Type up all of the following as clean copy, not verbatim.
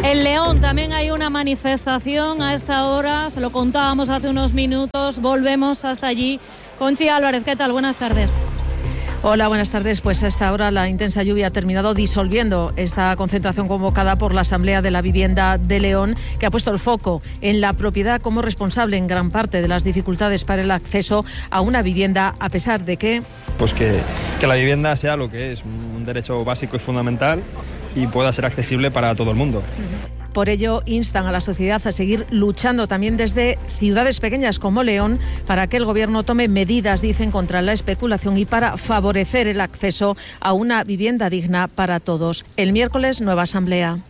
En León también hay una manifestación a esta hora, se lo contábamos hace unos minutos, volvemos hasta allí. Conchi Álvarez, ¿qué tal? Buenas tardes. Hola, buenas tardes. Pues a esta hora la intensa lluvia ha terminado disolviendo esta concentración convocada por la Asamblea de la Vivienda de León, que ha puesto el foco en la propiedad como responsable en gran parte de las dificultades para el acceso a una vivienda, a pesar de que... Pues que la vivienda sea lo que es, un derecho básico y fundamental y pueda ser accesible para todo el mundo. Por ello, instan a la sociedad a seguir luchando también desde ciudades pequeñas como León para que el Gobierno tome medidas, dicen, contra la especulación y para favorecer el acceso a una vivienda digna para todos. El miércoles, nueva asamblea.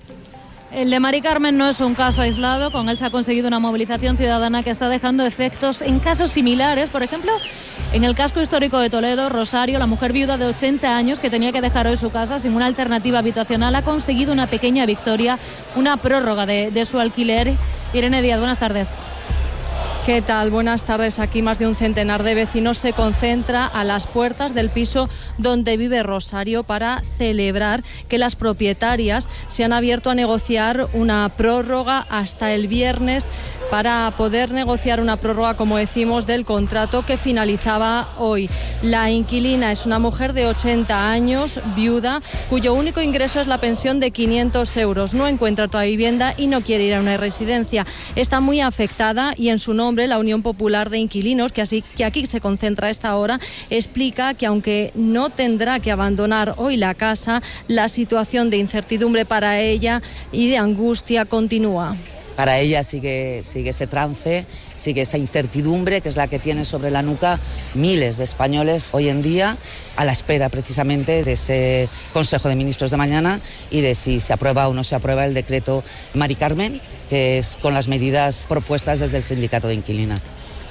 El de Mari Carmen no es un caso aislado. Con él se ha conseguido una movilización ciudadana que está dejando efectos en casos similares. Por ejemplo, en el casco histórico de Toledo, Rosario, la mujer viuda de 80 años que tenía que dejar hoy su casa sin una alternativa habitacional, ha conseguido una pequeña victoria, una prórroga de su alquiler. Irene Díaz, buenas tardes. ¿Qué tal? Buenas tardes. Aquí más de un centenar de vecinos se concentra a las puertas del piso donde vive Rosario para celebrar que las propietarias se han abierto a negociar una prórroga hasta el viernes para poder negociar una prórroga, como decimos, del contrato que finalizaba hoy. La inquilina es una mujer de 80 años, viuda, cuyo único ingreso es la pensión de 500 euros. No encuentra otra vivienda y no quiere ir a una residencia. Está muy afectada y en su nombre la Unión Popular de Inquilinos, que aquí se concentra a esta hora, explica que aunque no tendrá que abandonar hoy la casa, la situación de incertidumbre para ella y de angustia continúa. Para ella sigue ese trance, sigue esa incertidumbre que es la que tiene sobre la nuca miles de españoles hoy en día, a la espera precisamente de ese Consejo de Ministros de mañana y de si se aprueba o no se aprueba el decreto Mari Carmen, que es con las medidas propuestas desde el Sindicato de Inquilinas.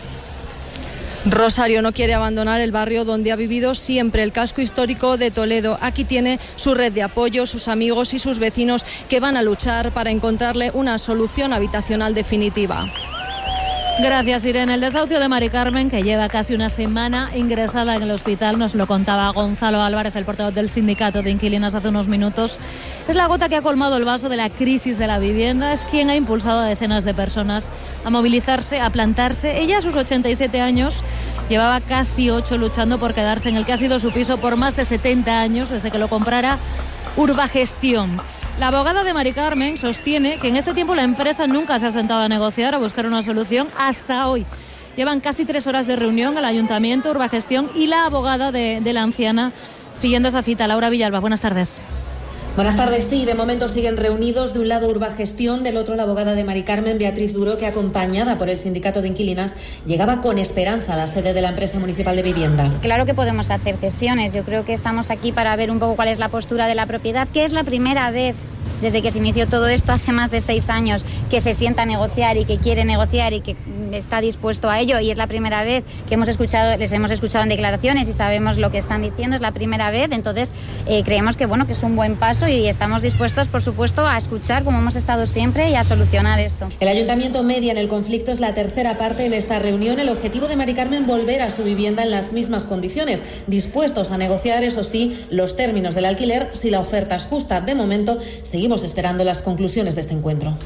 Rosario no quiere abandonar el barrio donde ha vivido siempre, el casco histórico de Toledo. Aquí tiene su red de apoyo, sus amigos y sus vecinos que van a luchar para encontrarle una solución habitacional definitiva. Gracias, Irene. El desahucio de Mari Carmen, que lleva casi una semana ingresada en el hospital, nos lo contaba Gonzalo Álvarez, el portavoz del Sindicato de Inquilinas, hace unos minutos. Es la gota que ha colmado el vaso de la crisis de la vivienda. Es quien ha impulsado a decenas de personas a movilizarse, a plantarse. Ella, a sus 87 años, llevaba casi 8 luchando por quedarse en el que ha sido su piso por más de 70 años, desde que lo comprara Urbagestión. La abogada de Mari Carmen sostiene que en este tiempo la empresa nunca se ha sentado a negociar, a buscar una solución hasta hoy. Llevan casi 3 horas de reunión el Ayuntamiento, Urbagestión y la abogada de la anciana siguiendo esa cita. Laura Villalba, buenas tardes. Buenas tardes. Sí, de momento siguen reunidos. De un lado Urbagestión, del otro la abogada de Mari Carmen, Beatriz Duro, que acompañada por el Sindicato de Inquilinas llegaba con esperanza a la sede de la empresa municipal de vivienda. Claro que podemos hacer cesiones. Yo creo que estamos aquí para ver un poco cuál es la postura de la propiedad, que es la primera vez desde que se inició todo esto hace más de 6 años que se sienta a negociar y que quiere negociar y que está dispuesto a ello, y es la primera vez que les hemos escuchado en declaraciones y sabemos lo que están diciendo, es la primera vez. Entonces creemos que es un buen paso y estamos dispuestos, por supuesto, a escuchar, como hemos estado siempre, y a solucionar esto. El Ayuntamiento media en el conflicto, es la tercera parte en esta reunión. El objetivo de Mari Carmen, volver a su vivienda en las mismas condiciones, dispuestos a negociar, eso sí, los términos del alquiler si la oferta es justa. De momento seguimos esperando las conclusiones de este encuentro.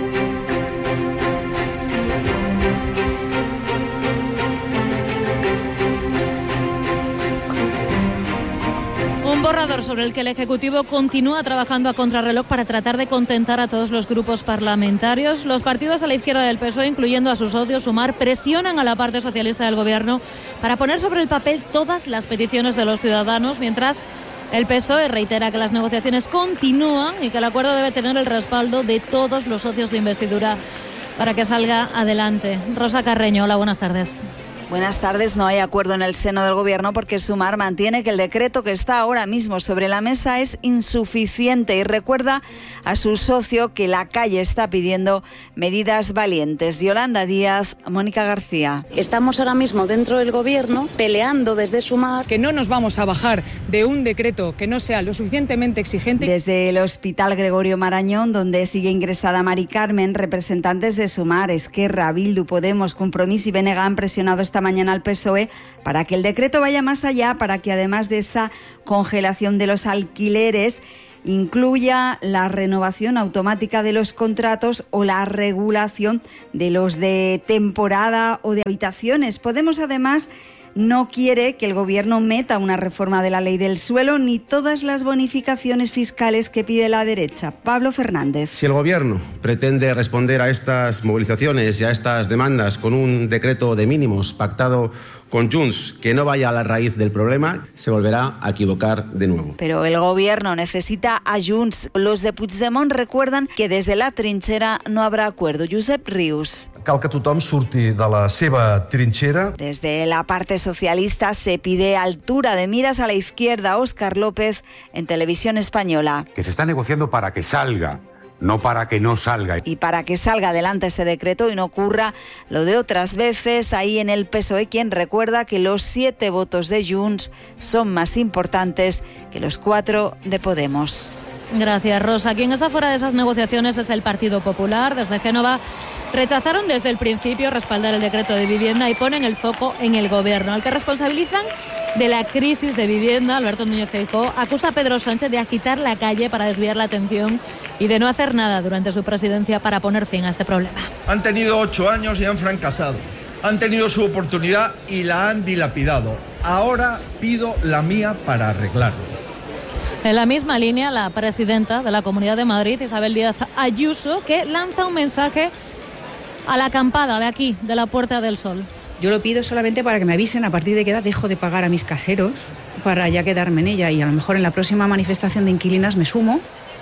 Un borrador sobre el que el Ejecutivo continúa trabajando a contrarreloj para tratar de contentar a todos los grupos parlamentarios. Los partidos a la izquierda del PSOE, incluyendo a sus socios Sumar, presionan a la parte socialista del Gobierno para poner sobre el papel todas las peticiones de los ciudadanos, mientras el PSOE reitera que las negociaciones continúan y que el acuerdo debe tener el respaldo de todos los socios de investidura para que salga adelante. Rosa Carreño, hola, buenas tardes. Buenas tardes. No hay acuerdo en el seno del Gobierno porque Sumar mantiene que el decreto que está ahora mismo sobre la mesa es insuficiente y recuerda a su socio que la calle está pidiendo medidas valientes. Yolanda Díaz, Mónica García. Estamos ahora mismo dentro del Gobierno peleando desde Sumar que no nos vamos a bajar de un decreto que no sea lo suficientemente exigente. Desde el Hospital Gregorio Marañón, donde sigue ingresada Mari Carmen, representantes de Sumar, Esquerra, Bildu, Podemos, Compromís y BNG han presionado esta mañana al PSOE para que el decreto vaya más allá, para que además de esa congelación de los alquileres, incluya la renovación automática de los contratos o la regulación de los de temporada o de habitaciones. Podemos, además, no quiere que el Gobierno meta una reforma de la ley del suelo ni todas las bonificaciones fiscales que pide la derecha. Pablo Fernández. Si el Gobierno pretende responder a estas movilizaciones y a estas demandas con un decreto de mínimos pactado con Junts que no vaya a la raíz del problema, se volverá a equivocar de nuevo. Pero el Gobierno necesita a Junts. Los de Puigdemont recuerdan que desde la trinchera no habrá acuerdo. Josep Rius. Cal que tothom surti de la seva trinchera. Desde la parte socialista se pide altura de miras a la izquierda. Óscar López en Televisión Española. Que se está negociando para que salga, no para que no salga. Y para que salga adelante ese decreto y no ocurra lo de otras veces, ahí en el PSOE, quien recuerda que los 7 votos de Junts son más importantes que los 4 de Podemos. Gracias, Rosa. Quien está fuera de esas negociaciones es el Partido Popular. Desde Génova rechazaron desde el principio respaldar el decreto de vivienda y ponen el foco en el Gobierno, al que responsabilizan de la crisis de vivienda. Alberto Núñez Feijóo acusa a Pedro Sánchez de agitar la calle para desviar la atención y de no hacer nada durante su presidencia para poner fin a este problema. Han tenido 8 años y han fracasado. Han tenido su oportunidad y la han dilapidado. Ahora pido la mía para arreglarlo. En la misma línea, la presidenta de la Comunidad de Madrid, Isabel Díaz Ayuso, que lanza un mensaje a la acampada de aquí, de la Puerta del Sol. Yo lo pido solamente para que me avisen a partir de qué edad dejo de pagar a mis caseros para ya quedarme en ella, y a lo mejor en la próxima manifestación de inquilinas me sumo.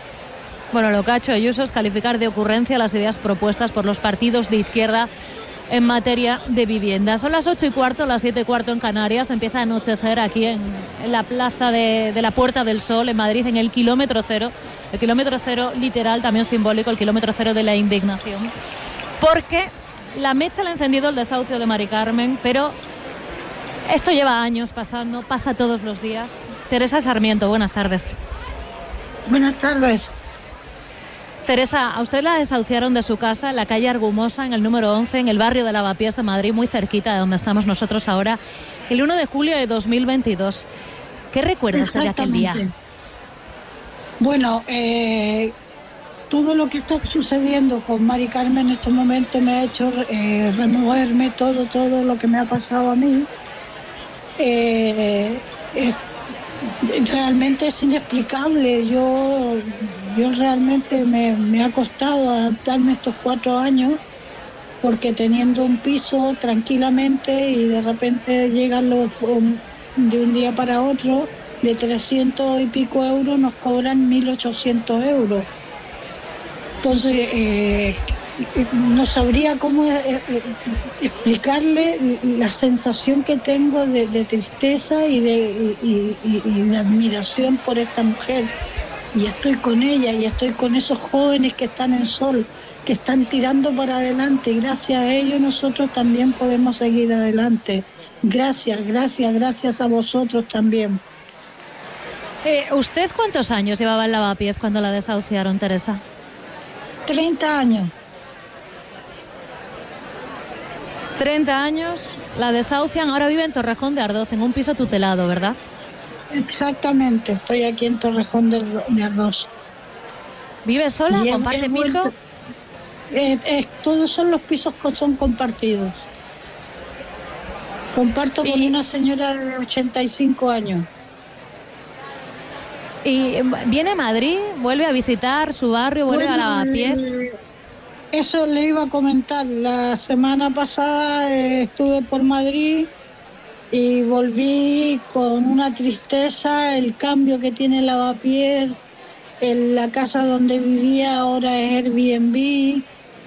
Bueno, lo que ha hecho Ayuso es calificar de ocurrencia las ideas propuestas por los partidos de izquierda en materia de vivienda. Son las 8:15, las 7:15 en Canarias. Empieza a anochecer aquí en la plaza de la Puerta del Sol, en Madrid, en el kilómetro cero. El kilómetro cero literal, también simbólico, el kilómetro cero de la indignación. Porque la mecha la ha encendido el desahucio de Mari Carmen, pero esto lleva años pasando, pasa todos los días. Teresa Sarmiento, buenas tardes. Buenas tardes. Teresa, a usted la desahuciaron de su casa en la calle Argumosa, en el número 11, en el barrio de Lavapiés, en Madrid, muy cerquita de donde estamos nosotros ahora, el 1 de julio de 2022. ¿Qué recuerda usted de aquel día? Bueno, todo lo que está sucediendo con Mari Carmen en estos momentos me ha hecho removerme todo lo que me ha pasado a mí. Realmente es inexplicable. Yo realmente me ha costado adaptarme estos 4 años, porque teniendo un piso tranquilamente y de repente llegan de un día para otro, de 300 y pico euros nos cobran 1.800 euros. Entonces, no sabría cómo explicarle la sensación que tengo de tristeza y de admiración por esta mujer. Y estoy con ella y estoy con esos jóvenes que están en Sol, que están tirando para adelante, y gracias a ellos nosotros también podemos seguir adelante. Gracias a vosotros también. ¿Usted cuántos años llevaba en Lavapiés cuando la desahuciaron, Teresa? 30 años. 30 años, la desahucian, ahora vive en Torrejón de Ardoz, en un piso tutelado, ¿verdad? Exactamente, estoy aquí en Torrejón de Ardoz. ¿Vive sola? ¿Comparte piso? Todos son los pisos que son compartidos. Comparto con una señora de 85 años. ¿Y viene a Madrid? ¿Vuelve a visitar su barrio? ¿Vuelve a Lavapiés? Eso le iba a comentar. La semana pasada estuve por Madrid y volví con una tristeza. El cambio que tiene Lavapiés, en la casa donde vivía ahora es Airbnb.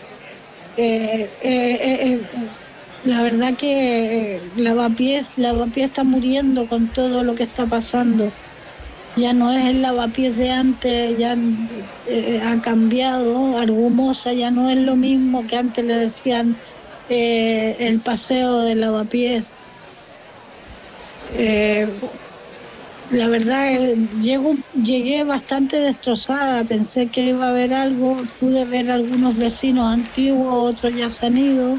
La verdad que Lavapiés está muriendo con todo lo que está pasando. Ya no es el Lavapiés de antes, ya ha cambiado. Argumosa ya no es lo mismo que antes le decían el paseo de Lavapiés. La verdad, llegué bastante destrozada. Pensé que iba a haber algo. Pude ver algunos vecinos antiguos, otros ya se han ido.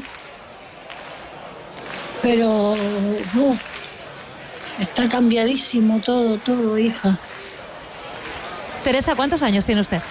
Pero está cambiadísimo todo, hija. Teresa, ¿cuántos años tiene usted?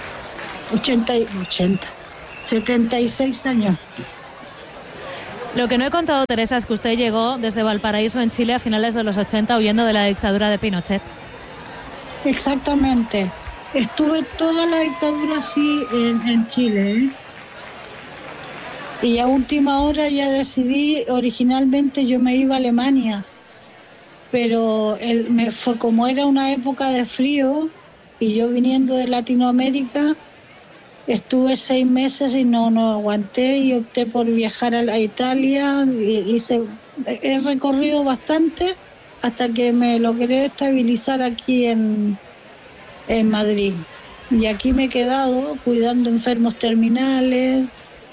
76 años. Lo que no he contado, Teresa, es que usted llegó desde Valparaíso, en Chile, a finales de los 80, huyendo de la dictadura de Pinochet. Exactamente. Estuve toda la dictadura así en Chile, ¿eh? Y a última hora ya decidí, originalmente yo me iba a Alemania, pero fue como era una época de frío y yo viniendo de Latinoamérica, estuve 6 meses y no aguanté y opté por viajar a Italia. He recorrido bastante hasta que me logré estabilizar aquí en Madrid. Y aquí me he quedado cuidando enfermos terminales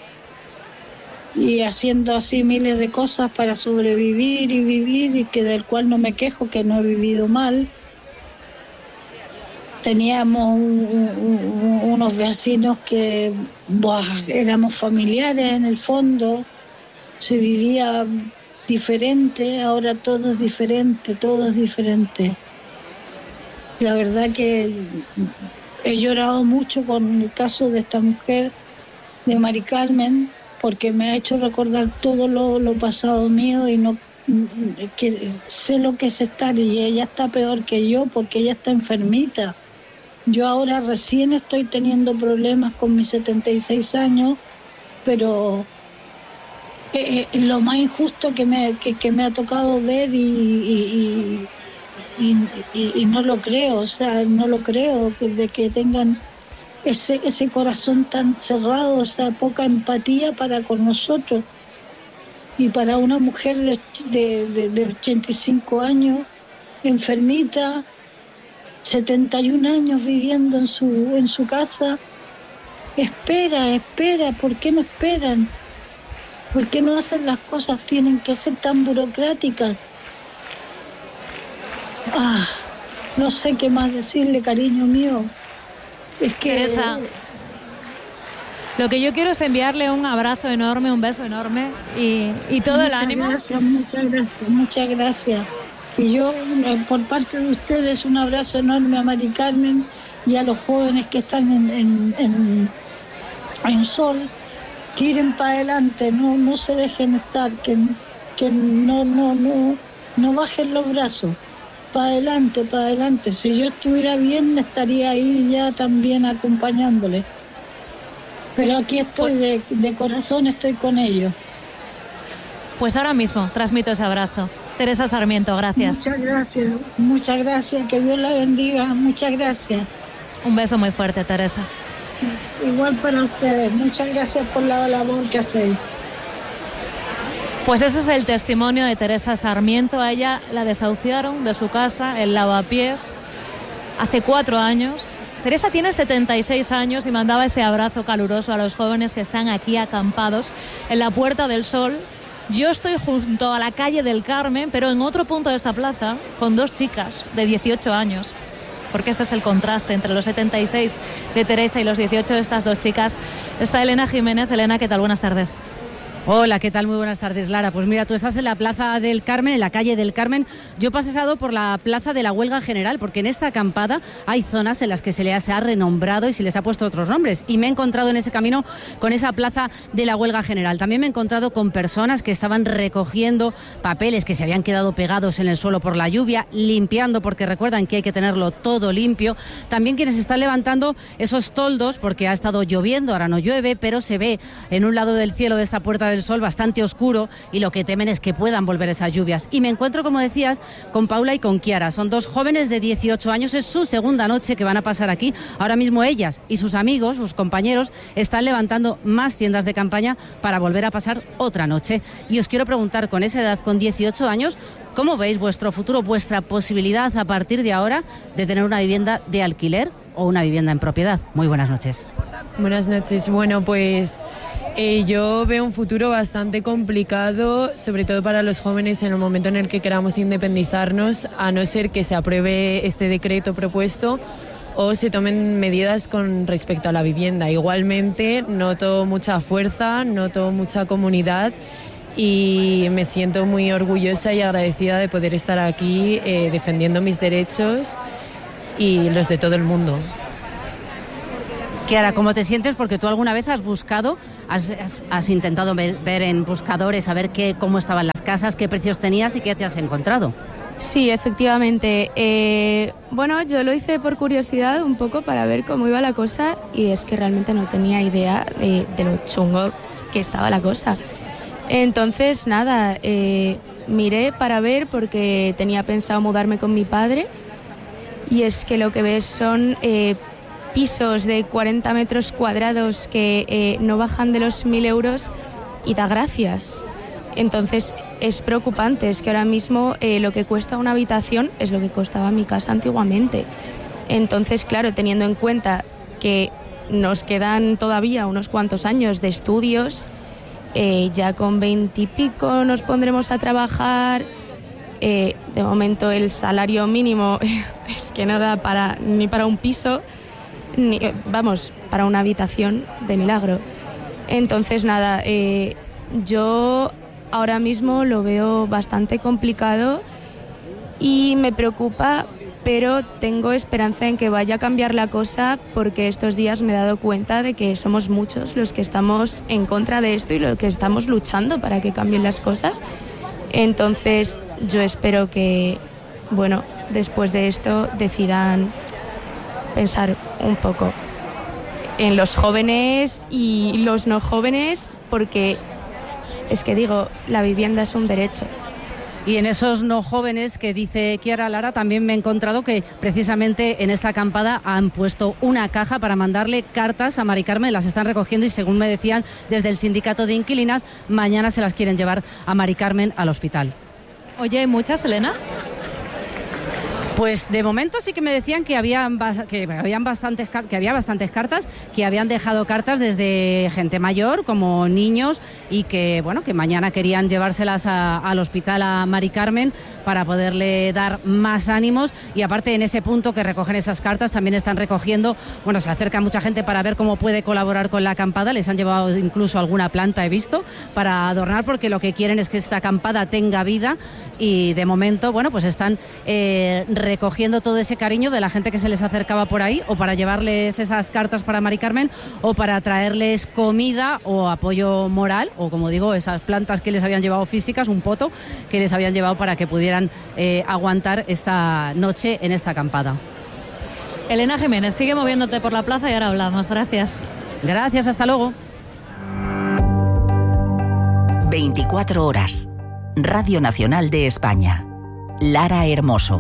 y haciendo así miles de cosas para sobrevivir y vivir, y que del cual no me quejo, que no he vivido mal. Teníamos unos vecinos que éramos familiares en el fondo, se vivía diferente, ahora todo es diferente, todo es diferente. La verdad que he llorado mucho con el caso de esta mujer, de Mari Carmen, porque me ha hecho recordar todo lo pasado mío y no que sé lo que es estar, y ella está peor que yo porque ella está enfermita. Yo ahora recién estoy teniendo problemas con mis 76 años, pero lo más injusto que me ha tocado ver y no lo creo, o sea, no lo creo, de que tengan ese corazón tan cerrado, o sea, poca empatía para con nosotros. Y para una mujer de 85 años, enfermita, 71 años viviendo en su casa, espera, ¿por qué no esperan? ¿Por qué no hacen las cosas? Tienen que ser tan burocráticas. No sé qué más decirle, cariño mío. Es que... Teresa, lo que yo quiero es enviarle un abrazo enorme, un beso enorme y todo el ánimo. Muchas gracias. Y yo, por parte de ustedes, un abrazo enorme a Mari Carmen y a los jóvenes que están en Sol. Tiren para adelante, no se dejen estar, que no bajen los brazos. Para adelante. Si yo estuviera bien, estaría ahí ya también acompañándole. Pero aquí estoy de corazón, estoy con ellos. Pues ahora mismo transmito ese abrazo. Teresa Sarmiento, gracias. Muchas gracias, que Dios la bendiga, muchas gracias. Un beso muy fuerte, Teresa. Igual para ustedes, muchas gracias por la labor que hacéis. Pues ese es el testimonio de Teresa Sarmiento. A ella la desahuciaron de su casa, el Lavapiés, hace 4 años. Teresa tiene 76 años y mandaba ese abrazo caluroso a los jóvenes que están aquí acampados en la Puerta del Sol. Yo estoy junto a la calle del Carmen, pero en otro punto de esta plaza, con 2 chicas de 18 años. Porque este es el contraste entre los 76 de Teresa y los 18 de estas 2 chicas. Está Elena Jiménez. Elena, ¿qué tal? Buenas tardes. Hola, ¿qué tal? Muy buenas tardes, Lara. Pues mira, tú estás en la Plaza del Carmen, en la calle del Carmen. Yo he pasado por la Plaza de la Huelga General, porque en esta acampada hay zonas en las que se les ha renombrado y se les ha puesto otros nombres. Y me he encontrado en ese camino con esa Plaza de la Huelga General. También me he encontrado con personas que estaban recogiendo papeles que se habían quedado pegados en el suelo por la lluvia, limpiando, porque recuerdan que hay que tenerlo todo limpio. También quienes están levantando esos toldos, porque ha estado lloviendo, ahora no llueve, pero se ve en un lado del cielo de esta Puerta del Sol bastante oscuro, y lo que temen es que puedan volver esas lluvias. Y me encuentro, como decías, con Paula y con Kiara. Son 2 jóvenes de 18 años, es su segunda noche que van a pasar aquí. Ahora mismo ellas y sus amigos, sus compañeros, están levantando más tiendas de campaña para volver a pasar otra noche. Y os quiero preguntar, con esa edad, con 18 años, ¿cómo veis vuestro futuro, vuestra posibilidad a partir de ahora de tener una vivienda de alquiler o una vivienda en propiedad? Muy buenas noches. Buenas noches. Bueno, pues yo veo un futuro bastante complicado, sobre todo para los jóvenes, en el momento en el que queramos independizarnos, a no ser que se apruebe este decreto propuesto o se tomen medidas con respecto a la vivienda. Igualmente, noto mucha fuerza, noto mucha comunidad y me siento muy orgullosa y agradecida de poder estar aquí defendiendo mis derechos y los de todo el mundo. Kiara, ¿cómo te sientes? Porque tú alguna vez has buscado, has intentado ver en buscadores, a ver cómo estaban las casas, qué precios tenías y qué te has encontrado. Sí, efectivamente. Bueno, yo lo hice por curiosidad un poco para ver cómo iba la cosa y es que realmente no tenía idea de lo chungo que estaba la cosa. Entonces, nada, miré para ver porque tenía pensado mudarme con mi padre y es que lo que ves son pisos de 40 metros cuadrados que no bajan de los 1.000 euros y da gracias. Entonces es preocupante, es que ahora mismo lo que cuesta una habitación es lo que costaba mi casa antiguamente. Entonces, claro, teniendo en cuenta que nos quedan todavía unos cuantos años de estudios, ya con 20 y pico nos pondremos a trabajar. De momento el salario mínimo es que no da ni para un piso, ni para una habitación de milagro. Entonces, nada, yo ahora mismo lo veo bastante complicado y me preocupa, pero tengo esperanza en que vaya a cambiar la cosa porque estos días me he dado cuenta de que somos muchos los que estamos en contra de esto y los que estamos luchando para que cambien las cosas. Entonces yo espero que, bueno, después de esto decidan pensar un poco en los jóvenes y los no jóvenes porque es que digo, la vivienda es un derecho. Y en esos no jóvenes que dice Kiara, Lara, también me he encontrado que precisamente en esta acampada han puesto una caja para mandarle cartas a Mari Carmen, las están recogiendo y según me decían desde el sindicato de inquilinas, mañana se las quieren llevar a Mari Carmen al hospital. Oye, ¿hay muchas, Elena? Pues de momento sí que me decían que había bastantes cartas, que habían dejado cartas desde gente mayor como niños y que bueno, que mañana querían llevárselas al hospital a Mari Carmen para poderle dar más ánimos. Y aparte en ese punto que recogen esas cartas también están recogiendo, bueno, se acerca mucha gente para ver cómo puede colaborar con la acampada, les han llevado incluso alguna planta, he visto, para adornar porque lo que quieren es que esta acampada tenga vida y de momento, bueno, pues están recogiendo todo ese cariño de la gente que se les acercaba por ahí o para llevarles esas cartas para Mari Carmen o para traerles comida o apoyo moral o, como digo, esas plantas que les habían llevado físicas, un poto que les habían llevado para que pudieran aguantar esta noche en esta acampada. Elena Jiménez, sigue moviéndote por la plaza y ahora hablamos. Gracias. Gracias, hasta luego. 24 horas. Radio Nacional de España. Lara Hermoso.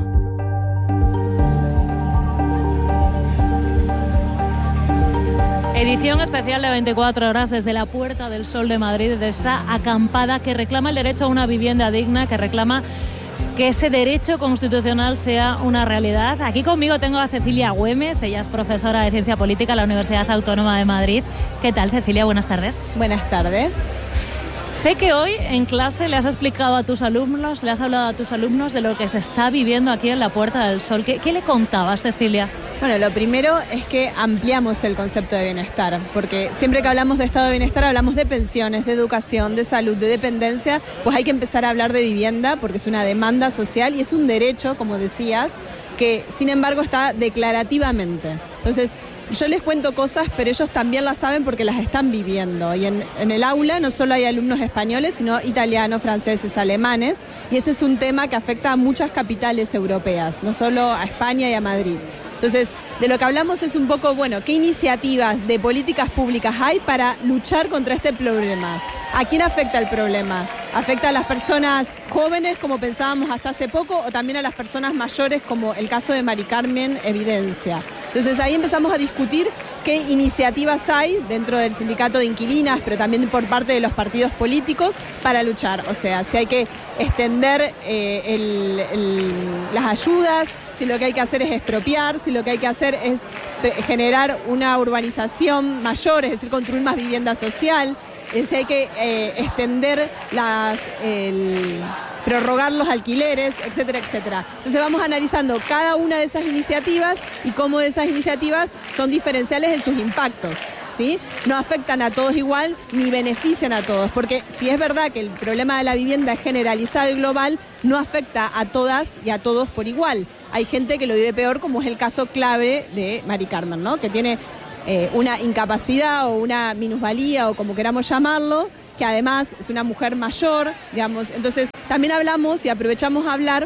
Edición especial de 24 horas desde la Puerta del Sol de Madrid, de esta acampada que reclama el derecho a una vivienda digna, que reclama que ese derecho constitucional sea una realidad. Aquí conmigo tengo a Cecilia Güemes, ella es profesora de Ciencia Política en la Universidad Autónoma de Madrid. ¿Qué tal, Cecilia? Buenas tardes. Buenas tardes. Sé que hoy en clase le has explicado a tus alumnos, le has hablado a tus alumnos de lo que se está viviendo aquí en la Puerta del Sol. ¿Qué le contabas, Cecilia? Bueno, lo primero es que ampliamos el concepto de bienestar, porque siempre que hablamos de estado de bienestar hablamos de pensiones, de educación, de salud, de dependencia, pues hay que empezar a hablar de vivienda porque es una demanda social y es un derecho, como decías, que sin embargo está declarativamente. Entonces, yo les cuento cosas, pero ellos también las saben porque las están viviendo. Y en el aula no solo hay alumnos españoles, sino italianos, franceses, alemanes. Y este es un tema que afecta a muchas capitales europeas, no solo a España y a Madrid. Entonces, de lo que hablamos es un poco, bueno, ¿qué iniciativas de políticas públicas hay para luchar contra este problema? ¿A quién afecta el problema? ¿Afecta a las personas jóvenes, como pensábamos hasta hace poco, o también a las personas mayores, como el caso de Mari Carmen evidencia? Entonces ahí empezamos a discutir qué iniciativas hay dentro del sindicato de inquilinas, pero también por parte de los partidos políticos para luchar. O sea, si hay que extender las ayudas, si lo que hay que hacer es expropiar, si lo que hay que hacer es generar una urbanización mayor, es decir, construir más vivienda social, si hay que extender prorrogar los alquileres, etcétera, etcétera. Entonces vamos analizando cada una de esas iniciativas y cómo esas iniciativas son diferenciales en sus impactos. ¿sí? No afectan a todos igual ni benefician a todos, porque si es verdad que el problema de la vivienda es generalizado y global, no afecta a todas y a todos por igual. Hay gente que lo vive peor, como es el caso clave de Mari Carmen, ¿no? Que tiene una incapacidad o una minusvalía o como queramos llamarlo, que además es una mujer mayor, digamos. Entonces también hablamos y aprovechamos a hablar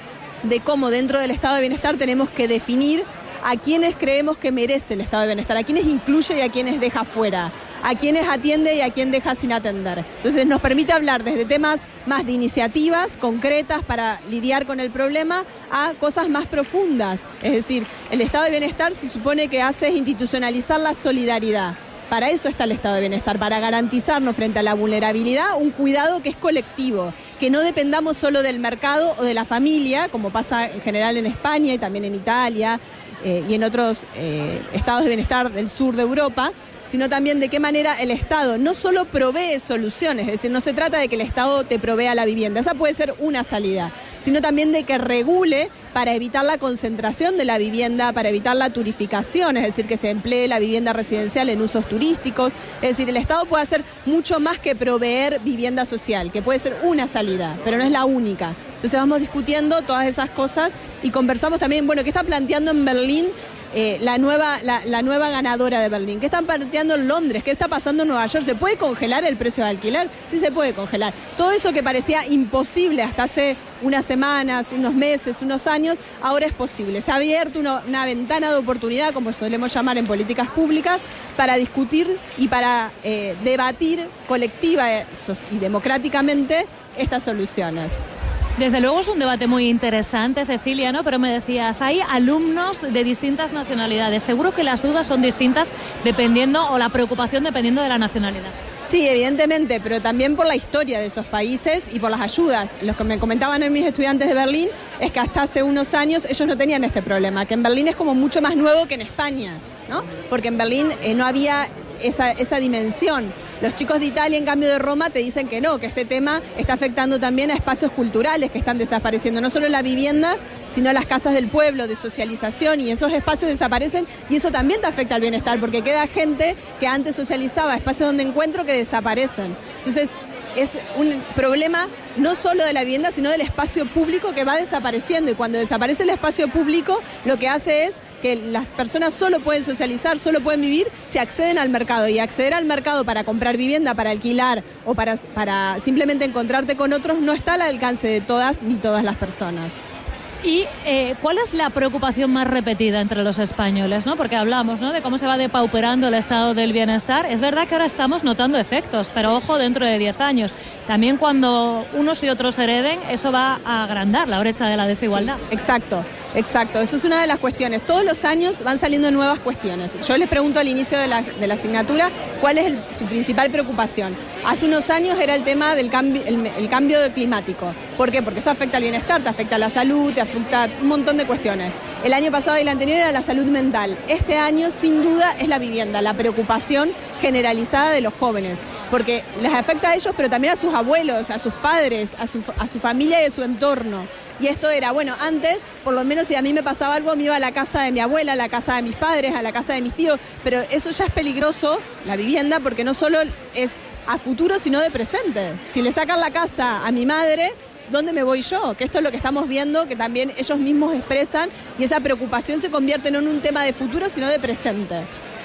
de cómo dentro del estado de bienestar tenemos que definir a quienes creemos que merece el estado de bienestar, a quienes incluye y a quienes deja fuera, a quienes atiende y a quien deja sin atender. Entonces nos permite hablar desde temas más de iniciativas concretas para lidiar con el problema a cosas más profundas. Es decir, el estado de bienestar se supone que hace es institucionalizar la solidaridad. Para eso está el estado de bienestar, para garantizarnos frente a la vulnerabilidad un cuidado que es colectivo, que no dependamos solo del mercado o de la familia, como pasa en general en España y también en Italia y en otros estados de bienestar del sur de Europa, sino también de qué manera el Estado no solo provee soluciones, es decir, no se trata de que el Estado te provea la vivienda, esa puede ser una salida, sino también de que regule para evitar la concentración de la vivienda, para evitar la turificación, es decir, que se emplee la vivienda residencial en usos turísticos, es decir, el Estado puede hacer mucho más que proveer vivienda social, que puede ser una salida, pero no es la única. Entonces vamos discutiendo todas esas cosas y conversamos también, bueno, ¿qué está planteando en Berlín la nueva ganadora de Berlín? ¿Qué están planteando en Londres? ¿Qué está pasando en Nueva York? ¿Se puede congelar el precio de alquiler? Sí, se puede congelar. Todo eso que parecía imposible hasta hace unas semanas, unos meses, unos años, ahora es posible. Se ha abierto una ventana de oportunidad, como solemos llamar en políticas públicas, para discutir y para debatir colectiva y democráticamente estas soluciones. Desde luego es un debate muy interesante, Cecilia, ¿no? Pero me decías, hay alumnos de distintas nacionalidades. Seguro que las dudas son distintas dependiendo, o la preocupación dependiendo de la nacionalidad. Sí, evidentemente, pero también por la historia de esos países y por las ayudas. Los que me comentaban mis estudiantes de Berlín es que hasta hace unos años ellos no tenían este problema, que en Berlín es como mucho más nuevo que en España, ¿no? Porque en Berlín no había esa dimensión. Los chicos de Italia, en cambio de Roma, te dicen que no, que este tema está afectando también a espacios culturales que están desapareciendo, no solo la vivienda, sino las casas del pueblo, de socialización, y esos espacios desaparecen y eso también te afecta al bienestar, porque queda gente que antes socializaba, espacios donde encuentro, que desaparecen. Entonces, es un problema no solo de la vivienda, sino del espacio público que va desapareciendo, y cuando desaparece el espacio público, lo que hace es que las personas solo pueden socializar, solo pueden vivir si acceden al mercado, y acceder al mercado para comprar vivienda, para alquilar o para simplemente encontrarte con otros no está al alcance de todas ni todas las personas. ¿Y cuál es la preocupación más repetida entre los españoles, ¿no? Porque hablamos, ¿no?, de cómo se va depauperando el estado del bienestar. Es verdad que ahora estamos notando efectos, pero ojo, dentro de 10 años. También cuando unos y otros hereden, eso va a agrandar la brecha de la desigualdad. Sí, exacto. Eso es una de las cuestiones. Todos los años van saliendo nuevas cuestiones. Yo les pregunto al inicio de la asignatura cuál es su principal preocupación. Hace unos años era el tema del cambio climático. ¿Por qué? Porque eso afecta al bienestar, te afecta a la salud, te afecta un montón de cuestiones. El año pasado y el anterior era la salud mental. Este año, sin duda, es la vivienda, la preocupación generalizada de los jóvenes, porque les afecta a ellos, pero también a sus abuelos, a sus padres, a su familia y a su entorno. Y esto era, bueno, antes, por lo menos si a mí me pasaba algo, me iba a la casa de mi abuela, a la casa de mis padres, a la casa de mis tíos, pero eso ya es peligroso, la vivienda, porque no solo es a futuro, sino de presente. Si le sacan la casa a mi madre, ¿dónde me voy yo? Que esto es lo que estamos viendo, que también ellos mismos expresan, y esa preocupación se convierte no en un tema de futuro, sino de presente.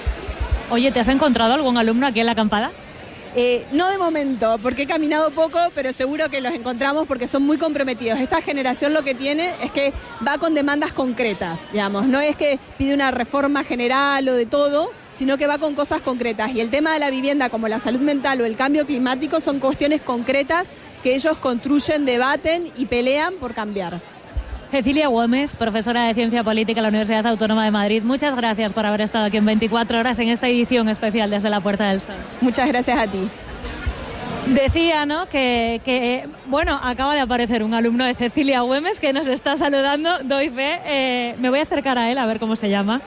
Oye, ¿te has encontrado algún alumno aquí en la acampada? No de momento, porque he caminado poco, pero seguro que los encontramos porque son muy comprometidos. Esta generación lo que tiene es que va con demandas concretas, digamos. No es que pide una reforma general o de todo, sino que va con cosas concretas. Y el tema de la vivienda, como la salud mental o el cambio climático, son cuestiones concretas que ellos construyen, debaten y pelean por cambiar. Cecilia Güemes, profesora de Ciencia Política en la Universidad Autónoma de Madrid, muchas gracias por haber estado aquí en 24 horas en esta edición especial desde la Puerta del Sol. Muchas gracias a ti. Decía, ¿no?, que bueno, acaba de aparecer un alumno de Cecilia Güemes que nos está saludando, doy fe, me voy a acercar a él a ver cómo se llama.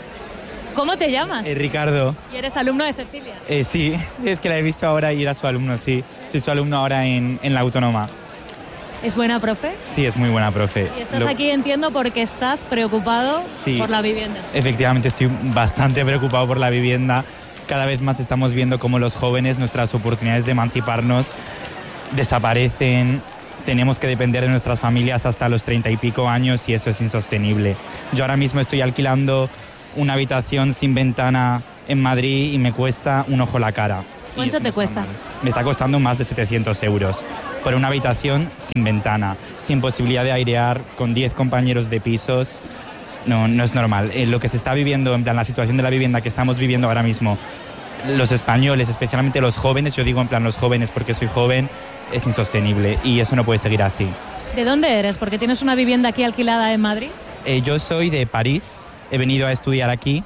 ¿Cómo te llamas? Ricardo. ¿Y eres alumno de Cecilia? Sí, es que la he visto ahora y era su alumno, sí. Soy su alumno ahora en la Autónoma. ¿Es buena profe? Sí, es muy buena profe. Y estás aquí, entiendo, porque estás preocupado por la vivienda. Efectivamente, estoy bastante preocupado por la vivienda cada vez más estamos viendo cómo los jóvenes, nuestras oportunidades de emanciparnos desaparecen. Tenemos que depender de nuestras familias hasta los 30 y pico años y eso es insostenible. Yo ahora mismo estoy alquilando una habitación sin ventana en Madrid y me cuesta un ojo la cara. ¿Cuánto te cuesta? Me está costando más de 700 euros por una habitación sin ventana, sin posibilidad de airear, con 10 compañeros de pisos. No es normal. Lo que se está viviendo, en plan, la situación de la vivienda que estamos viviendo ahora mismo, los españoles, especialmente los jóvenes, yo digo en plan los jóvenes porque soy joven, es insostenible y eso no puede seguir así. ¿De dónde eres? Porque tienes una vivienda aquí alquilada en Madrid. Yo soy de París, he venido a estudiar aquí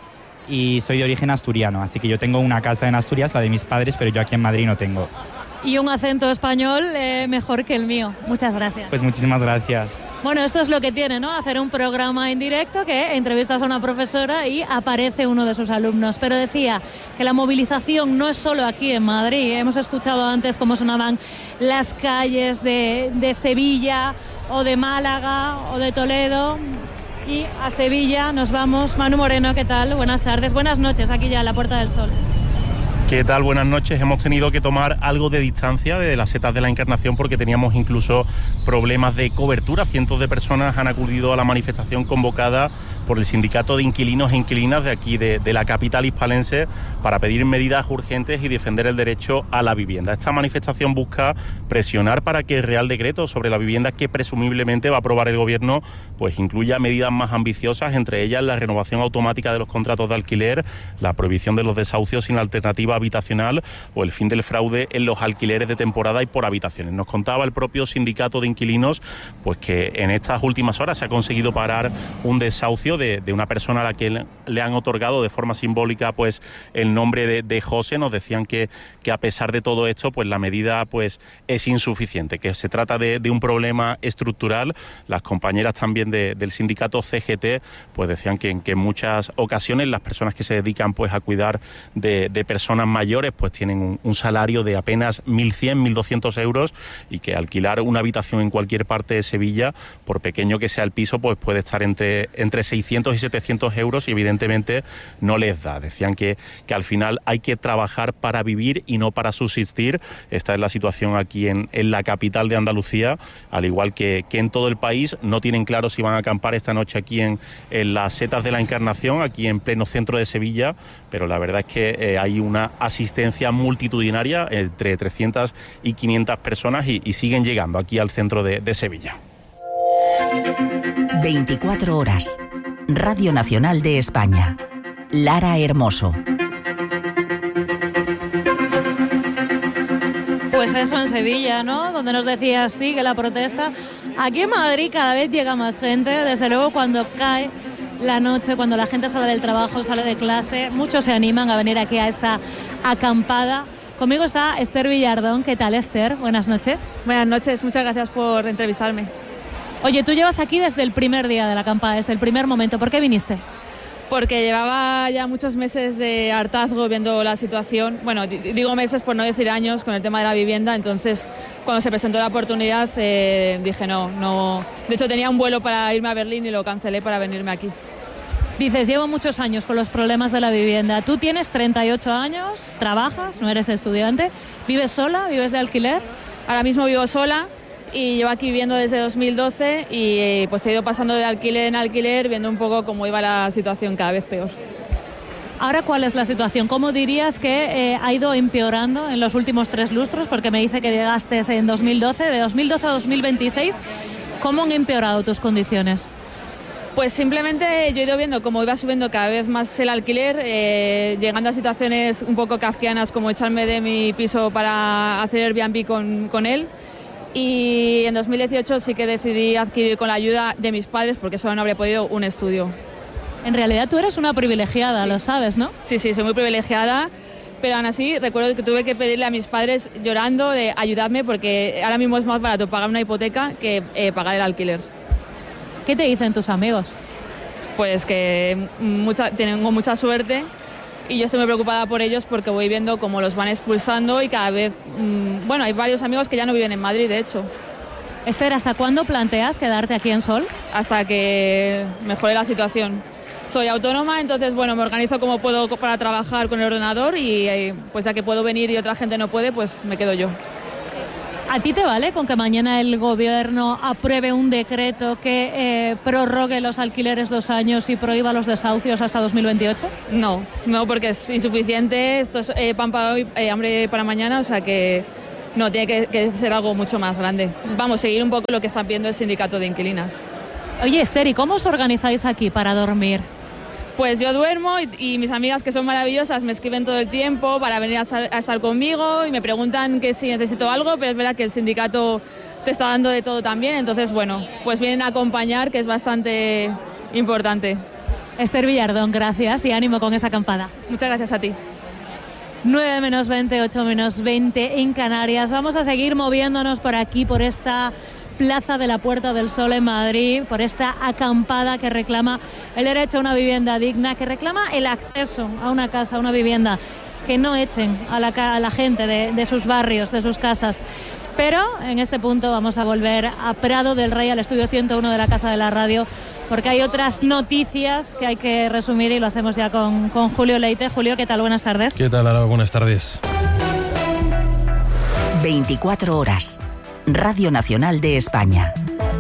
y soy de origen asturiano, así que yo tengo una casa en Asturias, la de mis padres, pero yo aquí en Madrid no tengo. Y un acento español mejor que el mío. Muchas gracias. Pues muchísimas gracias. Bueno, esto es lo que tiene, ¿no? Hacer un programa en directo que entrevistas a una profesora y aparece uno de sus alumnos. Pero decía que la movilización no es solo aquí en Madrid. Hemos escuchado antes cómo sonaban las calles de Sevilla o de Málaga o de Toledo. Y a Sevilla nos vamos. Manu Moreno, ¿qué tal? Buenas tardes, buenas noches, aquí ya en la Puerta del Sol. ¿Qué tal? Buenas noches. Hemos tenido que tomar algo de distancia de las setas de la Encarnación porque teníamos incluso problemas de cobertura. Cientos de personas han acudido a la manifestación convocada por el Sindicato de Inquilinos e Inquilinas de aquí, de la capital hispalense, para pedir medidas urgentes y defender el derecho a la vivienda. Esta manifestación busca presionar para que el Real Decreto sobre la vivienda que presumiblemente va a aprobar el Gobierno pues incluya medidas más ambiciosas, entre ellas la renovación automática de los contratos de alquiler, la prohibición de los desahucios sin alternativa habitacional o el fin del fraude en los alquileres de temporada y por habitaciones. Nos contaba el propio Sindicato de Inquilinos pues que en estas últimas horas se ha conseguido parar un desahucio de una persona a la que le han otorgado de forma simbólica pues el nombre de José. Nos decían que a pesar de todo esto pues la medida pues es insuficiente, que se trata de un problema estructural. Las compañeras también del sindicato CGT pues decían que en muchas ocasiones las personas que se dedican pues a cuidar de personas mayores pues tienen un salario de apenas 1.100, 1.200 euros y que alquilar una habitación en cualquier parte de Sevilla, por pequeño que sea el piso, pues puede estar entre 600 y 700 euros y evidentemente no les da. Decían que al final hay que trabajar para vivir y no para subsistir. Esta es la situación aquí en la capital de Andalucía, al igual que en todo el país. No tienen claro si van a acampar esta noche aquí en las setas de la Encarnación, aquí en pleno centro de Sevilla, pero la verdad es que hay una asistencia multitudinaria, entre 300 y 500 personas y siguen llegando aquí al centro de Sevilla. 24 horas. Radio Nacional de España. Lara Hermoso. Pues eso en Sevilla, ¿no? Donde nos decías sigue la protesta. Aquí en Madrid cada vez llega más gente. Desde luego cuando cae la noche, cuando la gente sale del trabajo, sale de clase, muchos se animan a venir aquí a esta acampada. Conmigo está Esther Villardón. ¿Qué tal, Esther? Buenas noches. Buenas noches, muchas gracias por entrevistarme. Oye, tú llevas aquí desde el primer día de la acampada, desde el primer momento. ¿Por qué viniste? Porque llevaba ya muchos meses de hartazgo viendo la situación. Bueno, digo meses por no decir años con el tema de la vivienda. Entonces, cuando se presentó la oportunidad, dije no. De hecho, tenía un vuelo para irme a Berlín y lo cancelé para venirme aquí. Dices, llevo muchos años con los problemas de la vivienda. Tú tienes 38 años, trabajas, no eres estudiante. ¿Vives sola? ¿Vives de alquiler? Ahora mismo vivo sola. Y llevo aquí viviendo desde 2012 y pues he ido pasando de alquiler en alquiler, viendo un poco cómo iba la situación cada vez peor. Ahora, ¿cuál es la situación? ¿Cómo dirías que ha ido empeorando en los últimos 3 lustros? Porque me dice que llegaste en 2012, de 2012 a 2026. ¿Cómo han empeorado tus condiciones? Pues simplemente yo he ido viendo cómo iba subiendo cada vez más el alquiler, llegando a situaciones un poco kafkianas como echarme de mi piso para hacer Airbnb con él. Y en 2018 sí que decidí adquirir con la ayuda de mis padres, porque solo no habría podido, un estudio. En realidad tú eres una privilegiada, sí. Lo sabes, ¿no? Sí, soy muy privilegiada, pero aún así recuerdo que tuve que pedirle a mis padres llorando de ayudarme porque ahora mismo es más barato pagar una hipoteca que pagar el alquiler. ¿Qué te dicen tus amigos? Pues que tengo mucha suerte. Y yo estoy muy preocupada por ellos porque voy viendo cómo los van expulsando y cada vez... Bueno, hay varios amigos que ya no viven en Madrid, de hecho. Esther, ¿hasta cuándo planteas quedarte aquí en Sol? Hasta que mejore la situación. soy autónoma, entonces bueno, me organizo como puedo para trabajar con el ordenador y pues ya que puedo venir y otra gente no puede, pues me quedo yo. ¿A ti te vale con que mañana el gobierno apruebe un decreto que prorrogue los alquileres 2 años y prohíba los desahucios hasta 2028? No, porque es insuficiente, esto es pan para hoy, hambre para mañana, o sea que no, tiene que ser algo mucho más grande. Vamos, seguir un poco lo que está pidiendo el sindicato de inquilinas. Oye, Esther, ¿y cómo os organizáis aquí para dormir? Pues yo duermo y mis amigas, que son maravillosas, me escriben todo el tiempo para venir a estar conmigo y me preguntan que si necesito algo, pero es verdad que el sindicato te está dando de todo también, entonces bueno, pues vienen a acompañar, que es bastante importante. Esther Villardón, gracias y ánimo con esa acampada. Muchas gracias a ti. 9 menos 20, 8 menos 20 en Canarias. Vamos a seguir moviéndonos por aquí, por esta Plaza de la Puerta del Sol en Madrid, por esta acampada que reclama el derecho a una vivienda digna, que reclama el acceso a una casa, a una vivienda, que no echen a la gente de sus barrios, de sus casas. Pero en este punto vamos a volver a Prado del Rey, al estudio 101 de la Casa de la Radio, porque hay otras noticias que hay que resumir y lo hacemos ya con Julio Leite. Julio, ¿qué tal? Buenas tardes. ¿Qué tal, Lara? Buenas tardes. 24 horas. Radio Nacional de España.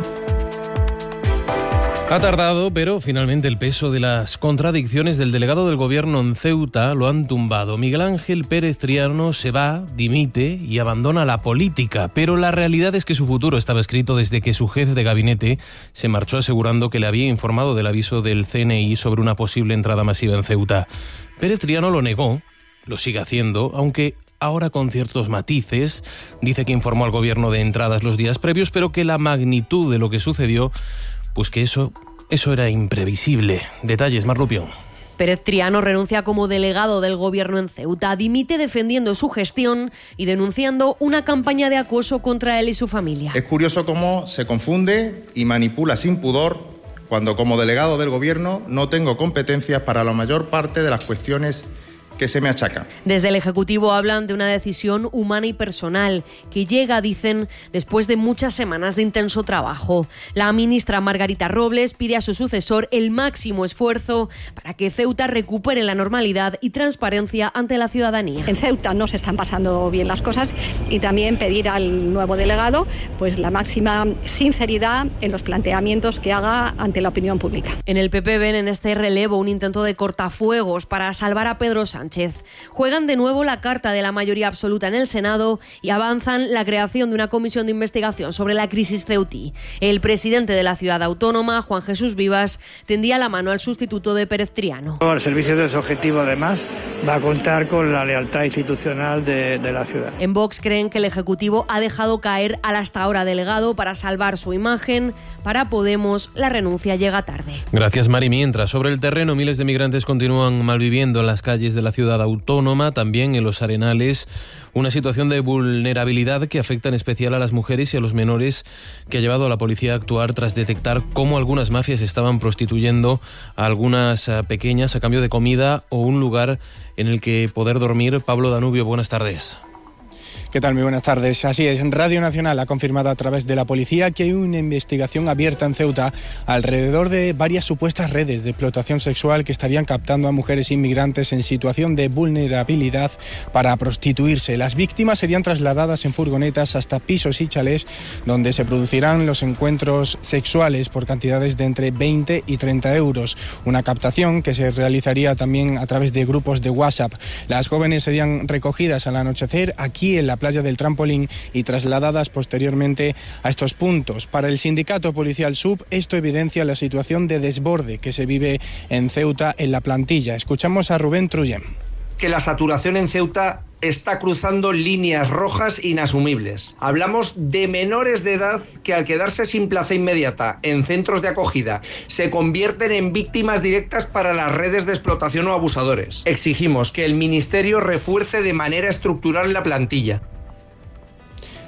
Ha tardado, pero finalmente el peso de las contradicciones del delegado del gobierno en Ceuta lo han tumbado. Miguel Ángel Pérez Triano se va, dimite y abandona la política, pero la realidad es que su futuro estaba escrito desde que su jefe de gabinete se marchó asegurando que le había informado del aviso del CNI sobre una posible entrada masiva en Ceuta. Pérez Triano lo negó, lo sigue haciendo, aunque ahora con ciertos matices. Dice que informó al gobierno de entradas los días previos, pero que la magnitud de lo que sucedió, pues que eso era imprevisible. Detalles, Mar Rupión. Pérez Triano renuncia como delegado del gobierno en Ceuta, dimite defendiendo su gestión y denunciando una campaña de acoso contra él y su familia. Es curioso cómo se confunde y manipula sin pudor cuando como delegado del gobierno no tengo competencias para la mayor parte de las cuestiones que se me achaca. Desde el Ejecutivo hablan de una decisión humana y personal que llega, dicen, después de muchas semanas de intenso trabajo. La ministra Margarita Robles pide a su sucesor el máximo esfuerzo para que Ceuta recupere la normalidad y transparencia ante la ciudadanía. En Ceuta no se están pasando bien las cosas y también pedir al nuevo delegado pues la máxima sinceridad en los planteamientos que haga ante la opinión pública. En el PP ven en este relevo un intento de cortafuegos para salvar a Pedro Sánchez. Juegan de nuevo la carta de la mayoría absoluta en el Senado y avanzan la creación de una comisión de investigación sobre la crisis ceutí. El presidente de la ciudad autónoma, Juan Jesús Vivas, tendía la mano al sustituto de Pérez Triano. El servicio de ese objetivo, además, va a contar con la lealtad institucional de la ciudad. En Vox creen que el Ejecutivo ha dejado caer al hasta ahora delegado para salvar su imagen. Para Podemos, la renuncia llega tarde. Gracias, Mari. Mientras, sobre el terreno, miles de migrantes continúan malviviendo en las calles de la ciudad autónoma, también en los Arenales, una situación de vulnerabilidad que afecta en especial a las mujeres y a los menores, que ha llevado a la policía a actuar tras detectar cómo algunas mafias estaban prostituyendo a algunas pequeñas a cambio de comida o un lugar en el que poder dormir. Pablo Danubio, buenas tardes. ¿Qué tal? Muy buenas tardes. Así es, Radio Nacional ha confirmado a través de la policía que hay una investigación abierta en Ceuta alrededor de varias supuestas redes de explotación sexual que estarían captando a mujeres inmigrantes en situación de vulnerabilidad para prostituirse. Las víctimas serían trasladadas en furgonetas hasta pisos y chalés donde se producirán los encuentros sexuales por cantidades de entre 20 y 30 euros. Una captación que se realizaría también a través de grupos de WhatsApp. Las jóvenes serían recogidas al anochecer aquí en la playa del Trampolín y trasladadas posteriormente a estos puntos. Para el sindicato policial SUB, esto evidencia la situación de desborde que se vive en Ceuta en la plantilla. Escuchamos a Rubén Trullén. Que la saturación en Ceuta está cruzando líneas rojas inasumibles. Hablamos de menores de edad que al quedarse sin plaza inmediata en centros de acogida se convierten en víctimas directas para las redes de explotación o abusadores. Exigimos que el Ministerio refuerce de manera estructural la plantilla.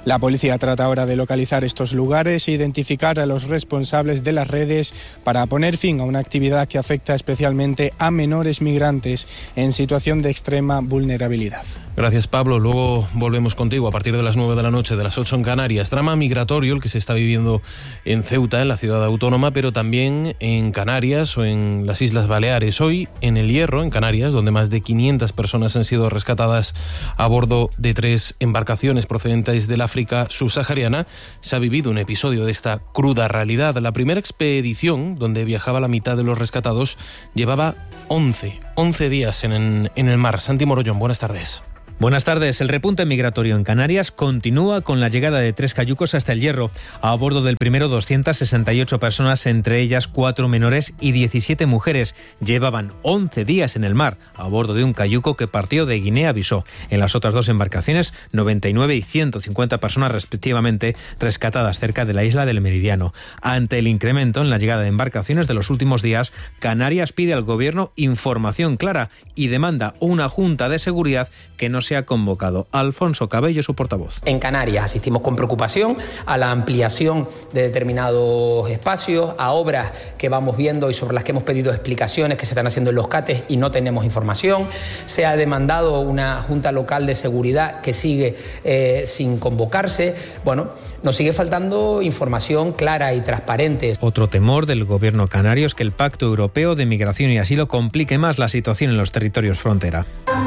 La policía trata ahora de localizar estos lugares e identificar a los responsables de las redes para poner fin a una actividad que afecta especialmente a menores migrantes en situación de extrema vulnerabilidad. Gracias, Pablo. Luego volvemos contigo a partir de las 9 de la noche, de las 8 en Canarias. Drama migratorio el que se está viviendo en Ceuta, en la ciudad autónoma, pero también en Canarias o en las Islas Baleares. Hoy en El Hierro, en Canarias, donde más de 500 personas han sido rescatadas a bordo de 3 embarcaciones procedentes del África subsahariana, se ha vivido un episodio de esta cruda realidad. La primera expedición, donde viajaba la mitad de los rescatados, llevaba 11 días en el mar. Santi Morollón, buenas tardes. Buenas tardes. El repunte migratorio en Canarias continúa con la llegada de 3 cayucos hasta el Hierro. A bordo del primero 268 personas, entre ellas 4 menores y 17 mujeres. Llevaban 11 días en el mar a bordo de un cayuco que partió de Guinea-Bissau. En las otras 2 embarcaciones, 99 y 150 personas respectivamente rescatadas cerca de la isla del Meridiano. Ante el incremento en la llegada de embarcaciones de los últimos días, Canarias pide al gobierno información clara y demanda una junta de seguridad que no se ha convocado. Alfonso Cabello, su portavoz. En Canarias asistimos con preocupación a la ampliación de determinados espacios, a obras que vamos viendo y sobre las que hemos pedido explicaciones que se están haciendo en los CATES y no tenemos información. Se ha demandado una junta local de seguridad que sigue sin convocarse. Bueno, nos sigue faltando información clara y transparente. Otro temor del gobierno canario es que el Pacto Europeo de Migración y Asilo complique más la situación en los territorios frontera.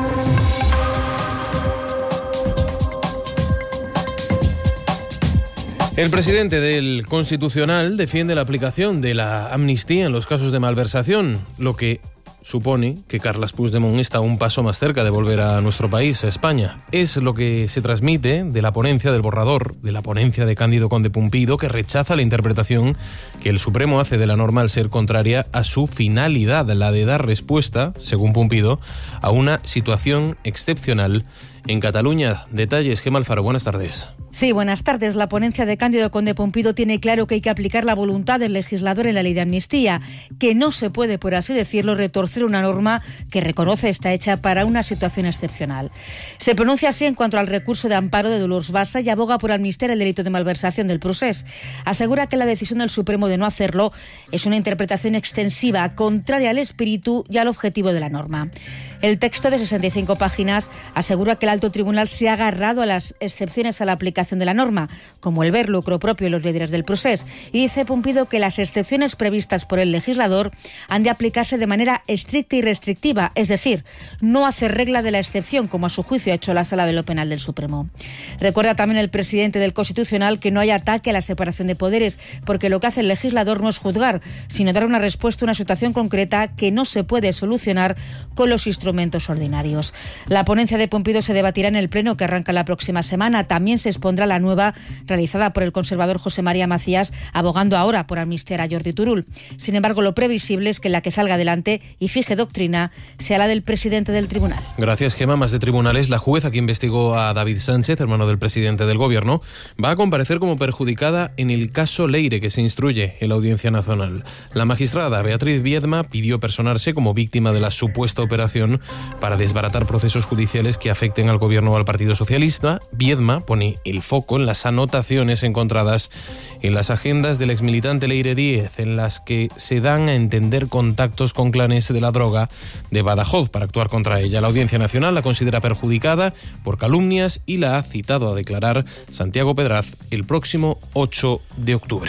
El presidente del Constitucional defiende la aplicación de la amnistía en los casos de malversación, lo que supone que Carles Puigdemont está un paso más cerca de volver a nuestro país, a España. Es lo que se transmite de la ponencia del borrador, de la ponencia de Cándido Conde Pumpido, que rechaza la interpretación que el Supremo hace de la norma al ser contraria a su finalidad, la de dar respuesta, según Pumpido, a una situación excepcional en Cataluña. Detalles, Gemma Alfaro, buenas tardes. Sí, buenas tardes. La ponencia de Cándido Conde Pumpido tiene claro que hay que aplicar la voluntad del legislador en la ley de amnistía, que no se puede, por así decirlo, retorcer una norma que reconoce está hecha para una situación excepcional. Se pronuncia así en cuanto al recurso de amparo de Dolors Bassa y aboga por amnistiar el delito de malversación del procés. Asegura que la decisión del Supremo de no hacerlo es una interpretación extensiva, contraria al espíritu y al objetivo de la norma. El texto de 65 páginas asegura que el alto tribunal se ha agarrado a las excepciones a la aplicación de la norma, como el ver lucro propio de los líderes del procés, y dice Pumpido que las excepciones previstas por el legislador han de aplicarse de manera estricta y restrictiva, es decir, no hacer regla de la excepción, como a su juicio ha hecho la Sala de lo Penal del Supremo. Recuerda también el presidente del Constitucional que no hay ataque a la separación de poderes, porque lo que hace el legislador no es juzgar, sino dar una respuesta a una situación concreta que no se puede solucionar con los instrumentos ordinarios. La ponencia de Pumpido se debatirá en el Pleno, que arranca la próxima semana. También se expondrá la nueva realizada por el conservador José María Macías, abogando ahora por amnistiar a Jordi Turull. Sin embargo, lo previsible es que la que salga adelante y fije doctrina sea la del presidente del tribunal. Gracias, Gemma. Más de tribunales, la jueza que investigó a David Sánchez, hermano del presidente del gobierno, va a comparecer como perjudicada en el caso Leire, que se instruye en la Audiencia Nacional. La magistrada Beatriz Viedma pidió personarse como víctima de la supuesta operación para desbaratar procesos judiciales que afecten al gobierno o al Partido Socialista. Viedma pone el foco en las anotaciones encontradas en las agendas del exmilitante Leire Díez, en las que se dan a entender contactos con clanes de la droga de Badajoz para actuar contra ella. La Audiencia Nacional la considera perjudicada por calumnias y la ha citado a declarar Santiago Pedraz el próximo 8 de octubre.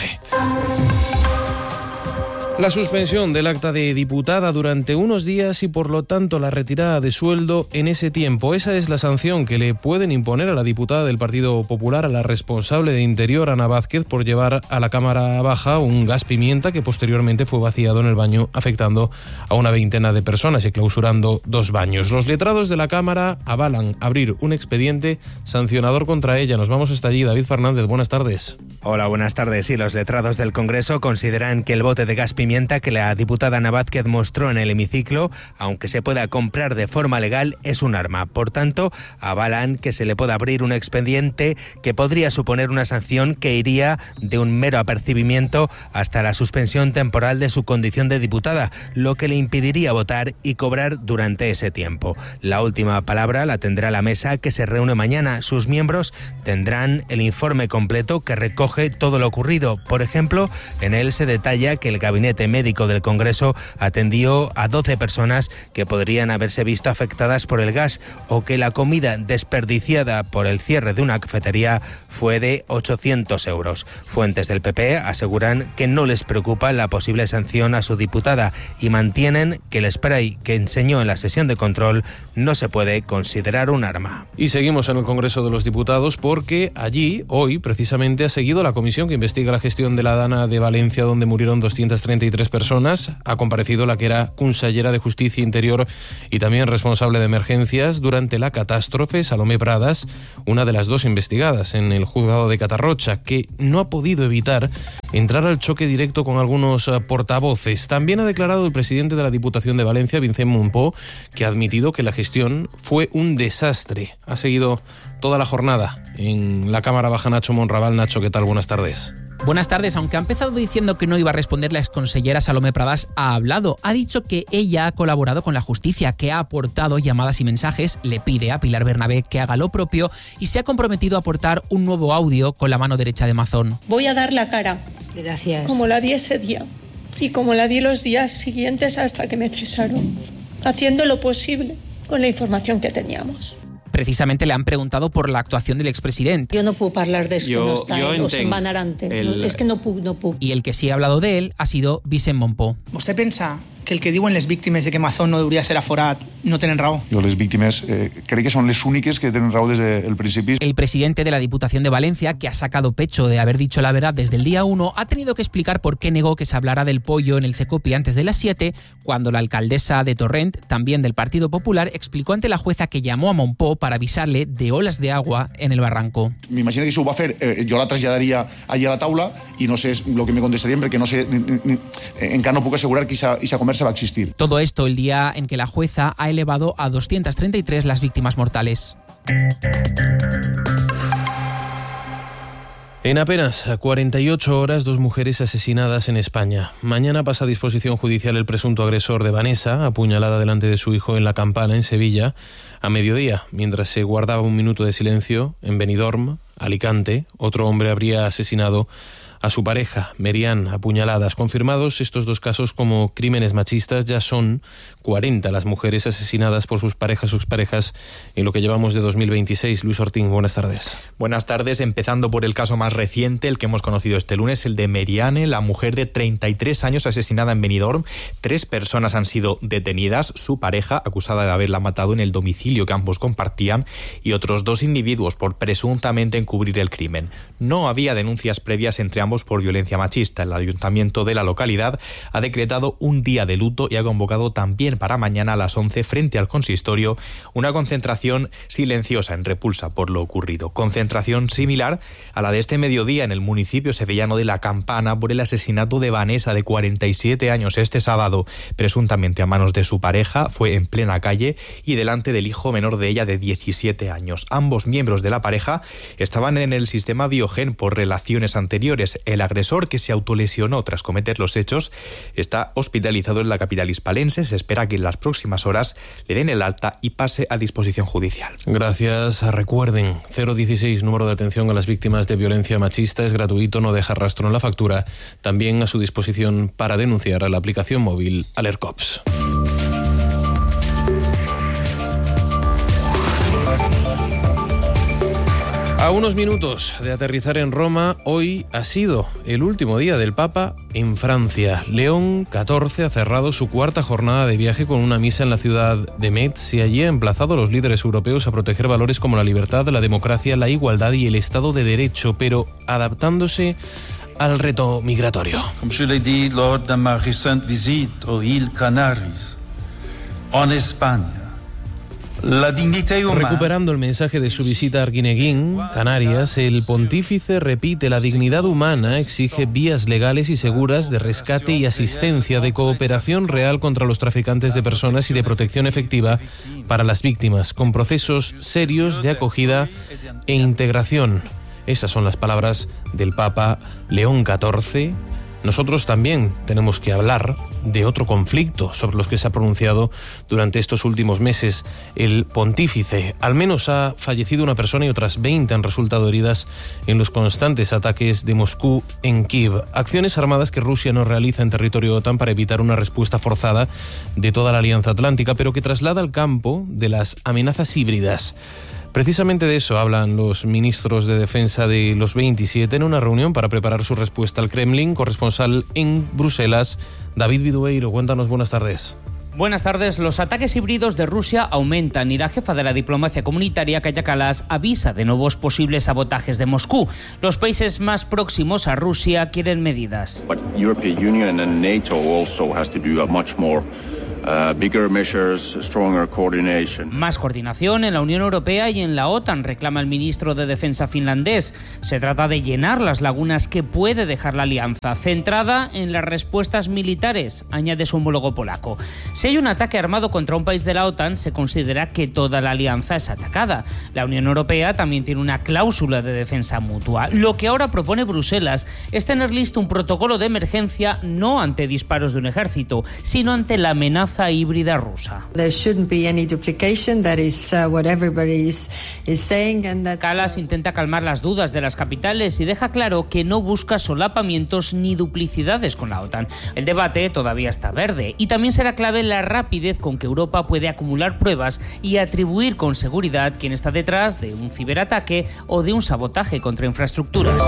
La suspensión del acta de diputada durante unos días y por lo tanto la retirada de sueldo en ese tiempo. Esa es la sanción que le pueden imponer a la diputada del Partido Popular, a la responsable de Interior, Ana Vázquez, por llevar a la Cámara Baja un gas pimienta que posteriormente fue vaciado en el baño, afectando a una veintena de personas y clausurando 2 baños. Los letrados de la Cámara avalan abrir un expediente sancionador contra ella. Nos vamos hasta allí. David Fernández, buenas tardes. Hola, buenas tardes. Sí, los letrados del Congreso consideran que el bote de gas pimienta pimienta que la diputada Ana Vázquez mostró en el hemiciclo, aunque se pueda comprar de forma legal, es un arma. Por tanto, avalan que se le pueda abrir un expediente que podría suponer una sanción que iría de un mero apercibimiento hasta la suspensión temporal de su condición de diputada, lo que le impediría votar y cobrar durante ese tiempo. La última palabra la tendrá la mesa, que se reúne mañana. Sus miembros tendrán el informe completo que recoge todo lo ocurrido. Por ejemplo, en él se detalla que el Gabinete Médico del Congreso atendió a 12 personas que podrían haberse visto afectadas por el gas, o que la comida desperdiciada por el cierre de una cafetería fue de 800 euros. Fuentes del PP aseguran que no les preocupa la posible sanción a su diputada y mantienen que el spray que enseñó en la sesión de control no se puede considerar un arma. Y seguimos en el Congreso de los Diputados porque allí, hoy, precisamente, ha seguido la comisión que investiga la gestión de la Dana de Valencia, donde murieron 233 personas. Ha comparecido la que era consellera de Justicia e Interior y también responsable de emergencias durante la catástrofe, Salomé Pradas, una de las dos investigadas en el juzgado de Catarrocha, que no ha podido evitar entrar al choque directo con algunos portavoces. También ha declarado el presidente de la Diputación de Valencia, Vicent Monpó, que ha admitido que la gestión fue un desastre. Ha seguido toda la jornada en la Cámara Baja Nacho Monraval. Nacho, ¿qué tal? Buenas tardes. Buenas tardes. Aunque ha empezado diciendo que no iba a responder, la exconsellera Salomé Pradas ha hablado. Ha dicho que ella ha colaborado con la justicia, que ha aportado llamadas y mensajes, le pide a Pilar Bernabé que haga lo propio y se ha comprometido a aportar un nuevo audio con la mano derecha de Mazón. Voy a dar la cara. Gracias. Como la di ese día y como la di los días siguientes hasta que me cesaron, haciendo lo posible con la información que teníamos. Precisamente le han preguntado por la actuación del expresidente. Jo no puc parlar des que no està, o se'n va anar antes. És que no puc. Y el que sí ha hablado de él ha sido Vicent Monpó. ¿Usted piensa que el que diuen les víctimes de que Mazón no hauria ser aforat no tenen raó? Jo les víctimes crec que són les úniques que tenen raó desde el principi. El presidente de la Diputación de Valencia, que ha sacado pecho de haber dicho la verdad desde el día 1, ha tenido que explicar por qué negó que se hablara del pollo en el Cecopi antes de las 7, cuando la alcaldesa de Torrent, también del Partido Popular, explicó ante la jueza que llamó a Monpó para avisarle de olas de agua en el barranco. M'imagino que si ho va fer, jo la traslladaria allí a la taula i no sé lo que me contestarían perquè no sé, encara no puc assegurar que esa conversa va a existir. Todo esto el día en que la jueza ha elevado a 233 las víctimas mortales. En apenas 48 horas, 2 mujeres asesinadas en España. Mañana pasa a disposición judicial el presunto agresor de Vanessa, apuñalada delante de su hijo en La Campana, en Sevilla, a mediodía. Mientras se guardaba un minuto de silencio, en Benidorm, Alicante, otro hombre habría asesinado a su pareja, Merian, apuñaladas. Confirmados estos 2 casos como crímenes machistas, ya son 40 las mujeres asesinadas por sus parejas o exparejas en lo que llevamos de 2026. Luis Ortín, buenas tardes. Buenas tardes, empezando por el caso más reciente, el que hemos conocido este lunes, el de Meriane, la mujer de 33 años asesinada en Benidorm. 3 personas han sido detenidas, su pareja, acusada de haberla matado en el domicilio que ambos compartían, y otros 2 individuos por presuntamente encubrir el crimen. No había denuncias previas entre ambos por violencia machista. El ayuntamiento de la localidad ha decretado un día de luto y ha convocado también para mañana a las 11 frente al consistorio una concentración silenciosa en repulsa por lo ocurrido. Concentración similar a la de este mediodía en el municipio sevillano de La Campana por el asesinato de Vanessa, de 47 años, este sábado, presuntamente a manos de su pareja. Fue en plena calle y delante del hijo menor de ella de 17 años. Ambos miembros de la pareja estaban en el sistema Biogen por relaciones anteriores. El agresor, que se autolesionó tras cometer los hechos, está hospitalizado en la capital hispalense. Se espera que en las próximas horas le den el alta y pase a disposición judicial. Gracias. Recuerden, 016, número de atención a las víctimas de violencia machista, es gratuito, no deja rastro en la factura. También a su disposición para denunciar a la aplicación móvil Alercops. A unos minutos de aterrizar en Roma, hoy ha sido el último día del Papa en Francia. León XIV ha cerrado su 4ª jornada de viaje con una misa en la ciudad de Metz y allí ha emplazado a los líderes europeos a proteger valores como la libertad, la democracia, la igualdad y el Estado de Derecho, pero adaptándose al reto migratorio. Comme je l'ai dit lors de ma récente visite aux îles Canaries, en Espagne, La dignidad humana. Recuperando el mensaje de su visita a Arguineguín, Canarias, el pontífice repite: la dignidad humana exige vías legales y seguras de rescate y asistencia, de cooperación real contra los traficantes de personas y de protección efectiva para las víctimas, con procesos serios de acogida e integración. Esas son las palabras del Papa León XIV. Nosotros también tenemos que hablar de otro conflicto sobre los que se ha pronunciado durante estos últimos meses el pontífice. Al menos ha fallecido una persona y otras 20 han resultado heridas en los constantes ataques de Moscú en Kiev. Acciones armadas que Rusia no realiza en territorio OTAN para evitar una respuesta forzada de toda la Alianza Atlántica, pero que traslada al campo de las amenazas híbridas. Precisamente de eso hablan los ministros de defensa de los 27 en una reunión para preparar su respuesta al Kremlin. Corresponsal en Bruselas, David Bidueiro. Cuéntanos, buenas tardes. Buenas tardes. Los ataques híbridos de Rusia aumentan y la jefa de la diplomacia comunitaria, Kaja Kallas, avisa de nuevos posibles sabotajes de Moscú. Los países más próximos a Rusia quieren medidas. But European Union and NATO also has to do a much more bigger measures, stronger coordination. Más coordinación en la Unión Europea y en la OTAN, reclama el ministro de Defensa finlandés. Se trata de llenar las lagunas que puede dejar la alianza, centrada en las respuestas militares, añade su homólogo polaco. Si hay un ataque armado contra un país de la OTAN, se considera que toda la alianza es atacada. La Unión Europea también tiene una cláusula de defensa mutua. Lo que ahora propone Bruselas es tener listo un protocolo de emergencia no ante disparos de un ejército, sino ante la amenaza híbrida rusa. Kallas intenta calmar las dudas de las capitales y deja claro que no busca solapamientos ni duplicidades con la OTAN. El debate todavía está verde y también será clave la rapidez con que Europa puede acumular pruebas y atribuir con seguridad quién está detrás de un ciberataque o de un sabotaje contra infraestructuras.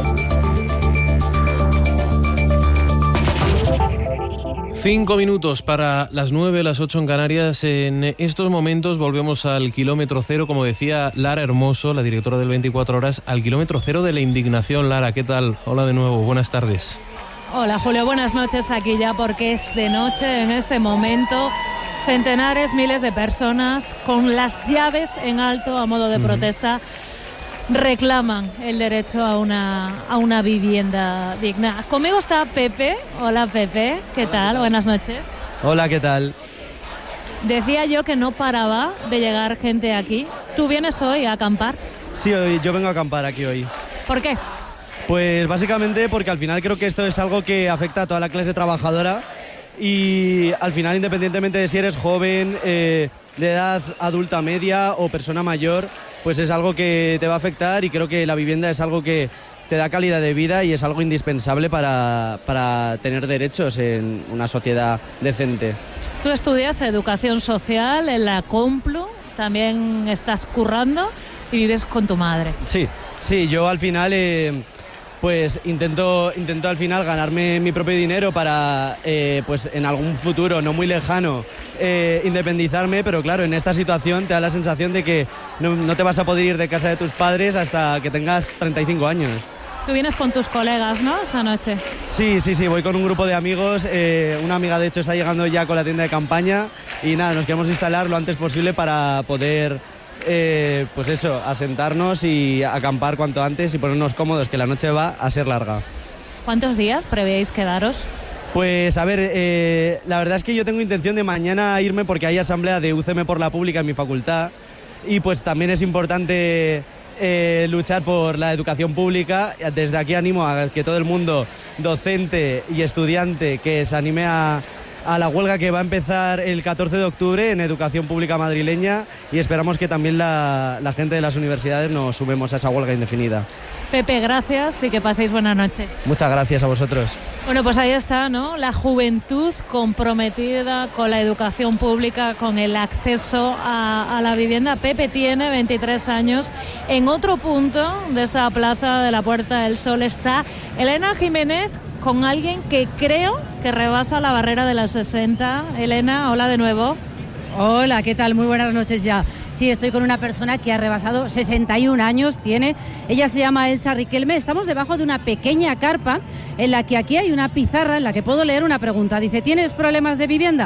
Cinco minutos para las 9, las 8 en Canarias. En estos momentos volvemos al kilómetro cero, como decía Lara Hermoso, la directora del 24 Horas, al kilómetro cero de la indignación. Lara, ¿qué tal? Hola de nuevo, buenas tardes. Hola Julio, buenas noches. Aquí ya porque es de noche en este momento. Centenares, miles de personas con las llaves en alto a modo de protesta reclaman el derecho a una vivienda digna. Conmigo está Pepe. Hola Pepe, ¿qué tal? Buenas noches. Hola, ¿qué tal? Decía yo que no paraba de llegar gente aquí. ¿Tú vienes hoy a acampar? Sí, yo vengo a acampar aquí hoy. ¿Por qué? Pues básicamente porque al final creo que esto es algo que afecta a toda la clase trabajadora y al final, independientemente de si eres joven, de edad adulta media o persona mayor, pues es algo que te va a afectar y creo que la vivienda es algo que te da calidad de vida y es algo indispensable para tener derechos en una sociedad decente. Tú estudias educación social en la Complu, también estás currando y vives con tu madre. Sí, yo al final pues intento al final ganarme mi propio dinero para pues en algún futuro no muy lejano independizarme, pero claro, en esta situación te da la sensación de que no te vas a poder ir de casa de tus padres hasta que tengas 35 años. Tú vienes con tus colegas, ¿no?, esta noche. Sí, voy con un grupo de amigos, una amiga de hecho está llegando ya con la tienda de campaña y nada, nos queremos instalar lo antes posible para poder pues eso, asentarnos y acampar cuanto antes y ponernos cómodos, que la noche va a ser larga. ¿Cuántos días prevéis quedaros? Pues a ver, la verdad es que yo tengo intención de mañana irme porque hay asamblea de UCM por la Pública en mi facultad y pues también es importante luchar por la educación pública. Desde aquí animo a que todo el mundo, docente y estudiante, que se anime a la huelga que va a empezar el 14 de octubre en Educación Pública Madrileña y esperamos que también la gente de las universidades nos sumemos a esa huelga indefinida. Pepe, gracias y que paséis buena noche. Muchas gracias a vosotros. Bueno, pues ahí está, ¿no?, la juventud comprometida con la educación pública, con el acceso a la vivienda. Pepe tiene 23 años. En otro punto de esta plaza de la Puerta del Sol está Elena Jiménez, con alguien que creo que rebasa la barrera de los 60. Elena, hola de nuevo. Hola, ¿qué tal? Muy buenas noches ya. Sí, estoy con una persona que ha rebasado 61 años, tiene. Ella se llama Elsa Riquelme. Estamos debajo de una pequeña carpa en la que aquí hay una pizarra en la que puedo leer una pregunta. Dice, ¿tienes problemas de vivienda?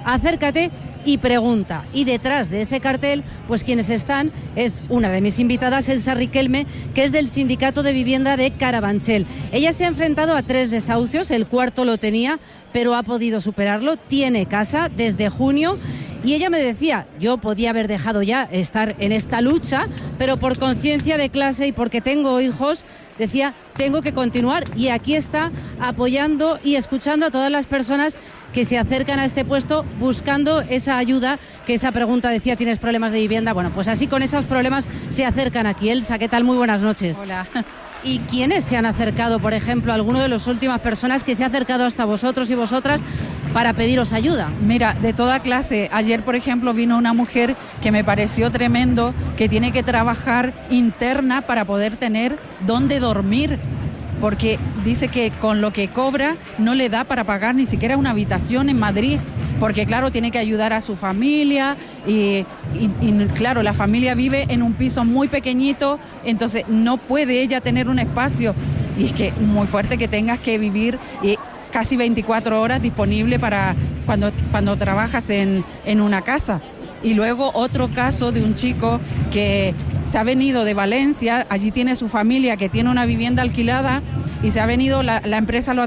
acércate y pregunta. Y detrás de ese cartel, pues quienes están es una de mis invitadas, Elsa Riquelme, que es del Sindicato de Vivienda de Carabanchel. Ella se ha enfrentado a 3 desahucios, el cuarto lo tenía, pero ha podido superarlo, tiene casa desde junio. Y ella me decía, yo podía haber dejado ya estar en esta lucha, pero por conciencia de clase y porque tengo hijos, decía, tengo que continuar. Y aquí está apoyando y escuchando a todas las personas que se acercan a este puesto buscando esa ayuda, que esa pregunta decía, ¿tienes problemas de vivienda? Bueno, pues así con esos problemas se acercan aquí. Elsa, ¿qué tal? Muy buenas noches. Hola. ¿Y quiénes se han acercado, por ejemplo, alguno de las últimas personas que se ha acercado hasta vosotros y vosotras para pediros ayuda? Mira, de toda clase. Ayer, por ejemplo, vino una mujer que me pareció tremendo, que tiene que trabajar interna para poder tener dónde dormir, porque dice que con lo que cobra no le da para pagar ni siquiera una habitación en Madrid, porque claro, tiene que ayudar a su familia y claro, la familia vive en un piso muy pequeñito, entonces no puede ella tener un espacio, y es que muy fuerte que tengas que vivir casi 24 horas disponible para cuando trabajas en una casa. Y luego otro caso de un chico que se ha venido de Valencia, allí tiene su familia que tiene una vivienda alquilada y se ha venido, la empresa lo ha